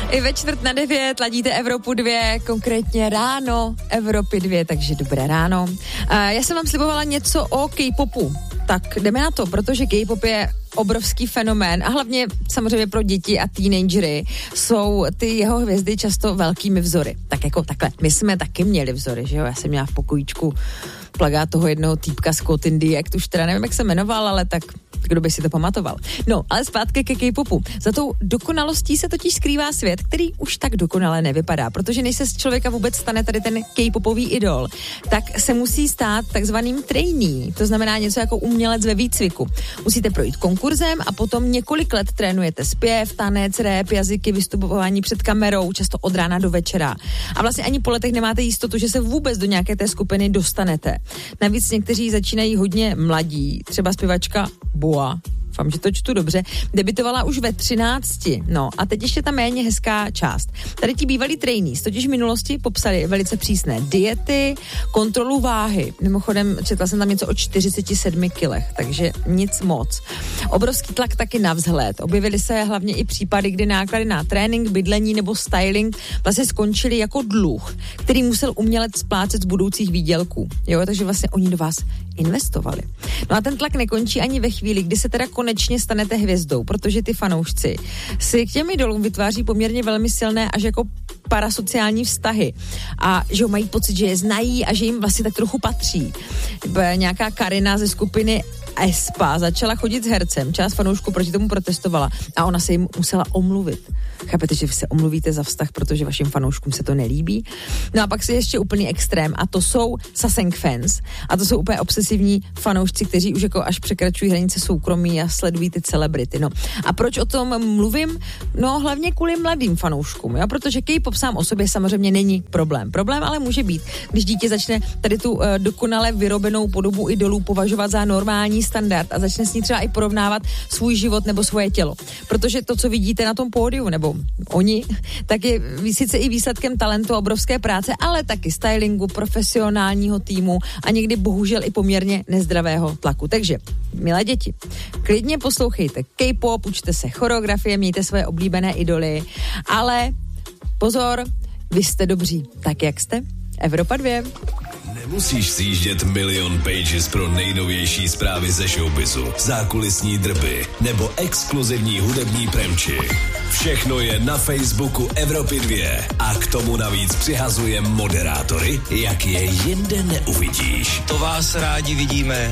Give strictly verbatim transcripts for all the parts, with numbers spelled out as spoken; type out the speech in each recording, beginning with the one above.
I ve čtvrt na devět ladíte Evropu dvě, konkrétně ráno Evropy dvě, takže dobré ráno. Já jsem vám slibovala něco o K-popu, tak jdeme na to, protože K-pop je obrovský fenomén a hlavně samozřejmě pro děti a teenagery jsou ty jeho hvězdy často velkými vzory. Tak jako takhle, my jsme taky měli vzory, že jo, já jsem měla v pokojíčku plagát toho jednoho týpka z Scott in the Act, už teda nevím, jak se jmenoval, ale tak kdo by si to pamatoval. No, ale zpátky ke K-popu. Za tou dokonalostí se totiž skrývá svět, který už tak dokonale nevypadá, protože než se z člověka vůbec stane tady ten K-popový idol, tak se musí stát takzvaným trainee, to znamená něco jako umělec ve výcviku. Musíte projít konkurzem a potom několik let trénujete zpěv, tanec, rap, jazyky, vystupování před kamerou, často od rána do večera. A vlastně ani po letech nemáte jistotu, že se vůbec do nějaké té skupiny dostanete. Navíc někteří začínají hodně mladí, třeba zpěvačka Boa, doufám, že to čtu dobře, debitovala už ve třinácti. No a teď ještě ta méně hezká část. Tady ti bývalí trainees totiž v minulosti popsali velice přísné diety, kontrolu váhy. Mimochodem četla jsem tam něco o čtyřiceti sedmi kilech, takže nic moc. Obrovský tlak taky na vzhled. Objevily se hlavně i případy, kdy náklady na trénink, bydlení nebo styling vlastně skončily jako dluh, který musel umělec splácet z budoucích výdělků. Jo, takže vlastně oni do vás investovali. No a ten tlak nekončí ani ve chvíli, kdy se teda konečně stanete hvězdou, protože ty fanoušci si k těm idolům vytváří poměrně velmi silné až jako parasociální vztahy a že mají pocit, že je znají a že jim vlastně tak trochu patří. Nějaká Karina ze skupiny Aespa začala chodit s hercem, část fanoušků proti tomu protestovala a ona se jim musela omluvit. Chápete, že vy se omluvíte za vztah, protože vašim fanouškům se to nelíbí? No a pak si ještě úplný extrém a to jsou Sasaeng fans a to jsou úplně obsesivní fanoušci, kteří už jako až překračují hranice soukromí a sledují ty celebrity. No a proč o tom mluvím? No hlavně kvůli mladým fanouškům, jo? Protože K-pop sám o sobě samozřejmě není problém. Problém ale může být, když dítě začne tady tu uh, dokonale vyrobenou podobu idolů považovat za normální standard a začne s ní třeba i porovnávat svůj život nebo svoje tělo. Protože to, co vidíte na tom pódiu, nebo oni, tak je sice i výsledkem talentu a obrovské práce, ale taky stylingu, profesionálního týmu a někdy bohužel i poměrně nezdravého tlaku. Takže, milé děti, klidně poslouchejte K-pop, učte se choreografie, mějte své oblíbené idoly, ale pozor, vy jste dobří, tak jak jste? Evropa dvě. Nemusíš sjíždět milion pages pro nejnovější zprávy ze showbizu, zákulisní drby nebo exkluzivní hudební premči. Všechno je na Facebooku Evropy dvě a k tomu navíc přihazuje moderátory, jak je jinde neuvidíš. To vás rádi vidíme.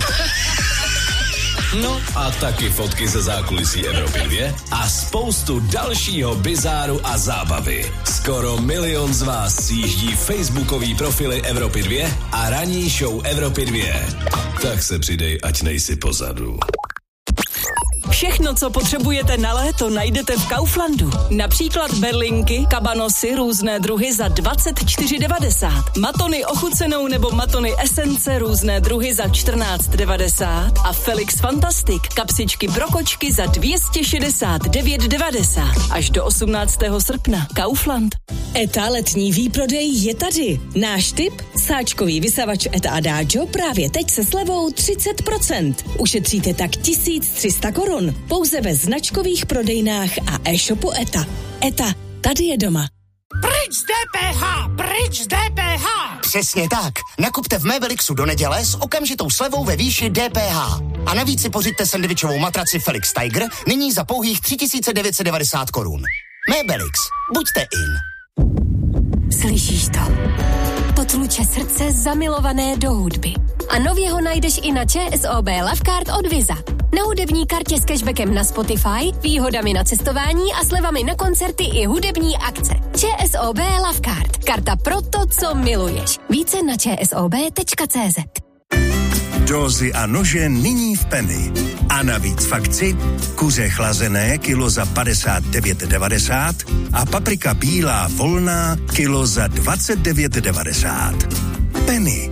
No a taky fotky ze zákulisí Evropy dvě a spoustu dalšího bizáru a zábavy. Skoro milion z vás sjíždí facebookový profily Evropy dvě a ranní show Evropy dvě. Tak se přidej, ať nejsi pozadu. Všechno, co potřebujete na léto, najdete v Kauflandu. Například berlinky, kabanosy, různé druhy za dvacet čtyři devadesát. Matony ochucenou nebo matony esence, různé druhy za čtrnáct devadesát. A Felix Fantastic, kapsičky pro kočky za dvě stě šedesát devět devadesát. Až do osmnáctého srpna. Kaufland. Eta letní výprodej je tady. Náš tip? Sáčkový vysavač Eta Adagio právě teď se slevou třicet procent. Ušetříte tak tisíc tři sta korun. Pouze ve značkových prodejnách a e-shopu Eta. Eta, tady je doma. Pryč z D P H! Pryč z D P H! Přesně tak. Nakupte v Mebelixu do neděle s okamžitou slevou ve výši D P H. A navíc si pořiďte sendvičovou matraci Felix Tiger nyní za pouhých tři tisíce devět set devadesát korun. Mebelix. Buďte in. Slyšíš to? To tluče srdce zamilované do hudby. A nově ho najdeš i na ČSOB Lovecard od Viza. Na hudební kartě s cashbackem na Spotify, výhodami na cestování a slevami na koncerty i hudební akce. ČSOB Lovecard. Karta pro to, co miluješ. Více na čsob tečka cé zet. Dózy a nože nyní v Penny. A navíc v akci kuře chlazené kilo za padesát devět devadesát a paprika bílá volná kilo za dvacet devět devadesát. Penny.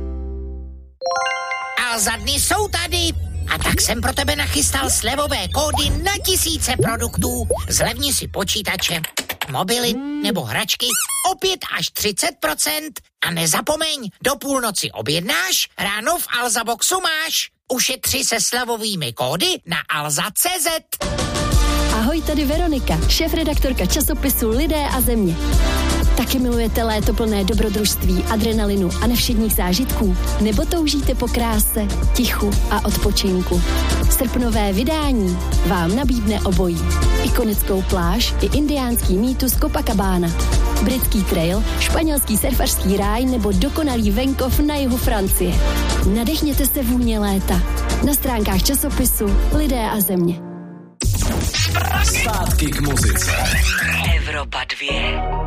A za dny jsou tady. A tak jsem pro tebe nachystal slevové kódy na tisíce produktů. Zlevni si počítače, mobily nebo hračky o pět až třicet procent. A nezapomeň, do půlnoci objednáš, ráno v Alza Boxu máš. Ušetři se slevovými kódy na alza tečka cé zet. Ahoj tady Veronika, šéfredaktorka časopisu Lidé a země. Taky milujete léto plné dobrodružství, adrenalinu a nevšedních zážitků? Nebo toužíte po kráse, tichu a odpočinku? Srpnové vydání vám nabídne obojí. Ikonickou pláž i indiánský mýtus Copacabana. Britský trail, španělský surfařský ráj nebo dokonalý venkov na jihu Francie. Nadechněte se vůně léta. Na stránkách časopisu Lidé a země. Zpátky k muzice. Evropa dvě.